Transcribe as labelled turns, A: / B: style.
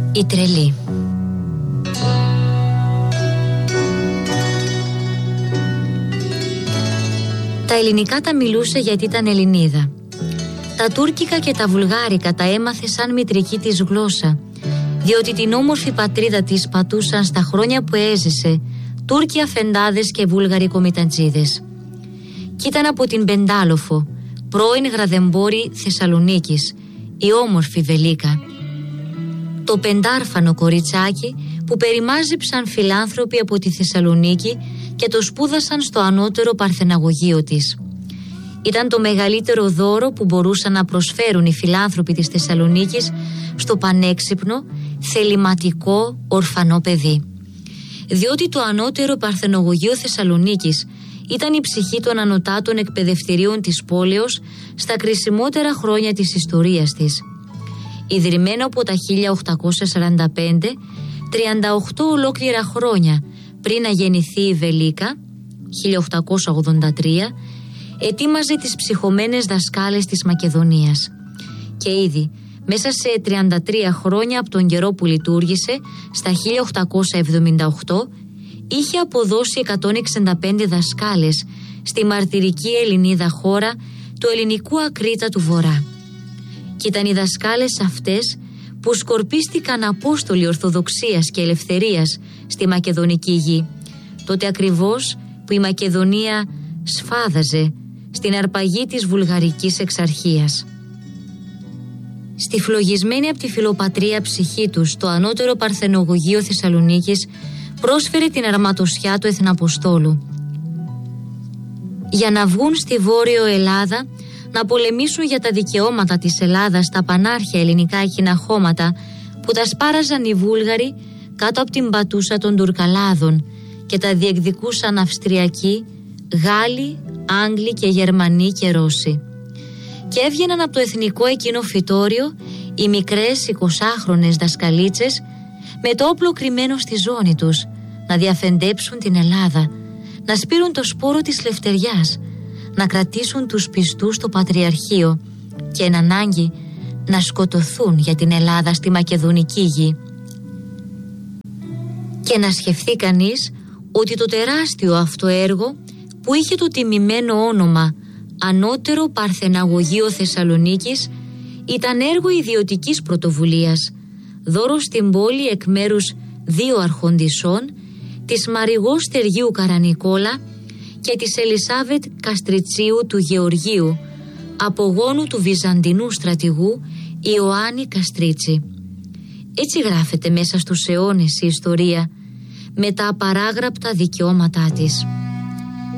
A: Η τρελή. Τα ελληνικά τα μιλούσε γιατί ήταν Ελληνίδα. Τα τουρκικά και τα βουλγάρικα τα έμαθε σαν μητρική της γλώσσα, διότι την όμορφη πατρίδα της πατούσαν στα χρόνια που έζησε Τούρκοι αφεντάδες και Βούλγαροι κομιταντζίδες. Κι ήταν από την Πεντάλοφο, πρώην γραδεμπόρη Θεσσαλονίκης, η όμορφη Βελίκα. Το πεντάρφανο κοριτσάκι που περιμάζεψαν φιλάνθρωποι από τη Θεσσαλονίκη και το σπούδασαν στο ανώτερο παρθεναγωγείο της. Ήταν το μεγαλύτερο δώρο που μπορούσαν να προσφέρουν οι φιλάνθρωποι της Θεσσαλονίκης στο πανέξυπνο, θεληματικό, ορφανό παιδί. Διότι το ανώτερο παρθεναγωγείο Θεσσαλονίκης ήταν η ψυχή των ανωτάτων εκπαιδευτηρίων της πόλεως στα κρισιμότερα χρόνια της ιστορίας της. Ιδρυμένο από τα 1845, 38 ολόκληρα χρόνια πριν να γεννηθεί η Βελίκα, 1883, ετοίμαζε τις ψυχωμένες δασκάλες της Μακεδονίας. Και ήδη μέσα σε 33 χρόνια από τον καιρό που λειτουργήσε, στα 1878, είχε αποδώσει 165 δασκάλες στη μαρτυρική Ελληνίδα χώρα του ελληνικού Ακρίτα του Βορρά. Και ήταν οι δασκάλες αυτές που σκορπίστηκαν απόστολοι ορθοδοξίας και ελευθερίας στη μακεδονική γη, τότε ακριβώς που η Μακεδονία σφάδαζε στην αρπαγή της βουλγαρικής εξαρχίας. Στη φλογισμένη από τη φιλοπατρία ψυχή τους το ανώτερο παρθενογωγείο Θεσσαλονίκης πρόσφερε την αρματοσιά του Εθναποστόλου. Για να βγουν στη Βόρειο Ελλάδα να πολεμήσουν για τα δικαιώματα της Ελλάδας στα πανάρχια ελληνικά εχιναχώματα που τα σπάραζαν οι Βούλγαροι κάτω από την πατούσα των Τουρκαλάδων και τα διεκδικούσαν Αυστριακοί, Γάλλοι, Άγγλοι και Γερμανοί και Ρώσοι. Και έβγαιναν από το εθνικό εκείνο φυτόριο οι μικρές 20χρονες δασκαλίτσες με το όπλο κρυμμένο στη ζώνη τους να διαφεντέψουν την Ελλάδα, να σπείρουν το σπόρο της λευτεριάς, να κρατήσουν τους πιστούς στο Πατριαρχείο και εν ανάγκη να σκοτωθούν για την Ελλάδα στη μακεδονική γη. Και να σκεφτεί κανείς ότι το τεράστιο αυτό έργο που είχε το τιμημένο όνομα Ανώτερο Παρθεναγωγείο Θεσσαλονίκης ήταν έργο ιδιωτικής πρωτοβουλίας, δώρο στην πόλη εκ μέρους δύο αρχοντισσών, της Μαριγός Στεργίου Καρανικόλα και της Ελισάβετ Καστριτσίου του Γεωργίου, απογόνου του βυζαντινού στρατηγού Ιωάννη Καστρίτσι. Έτσι γράφεται μέσα στους αιώνες η ιστορία με τα απαράγραπτα δικαιώματά της.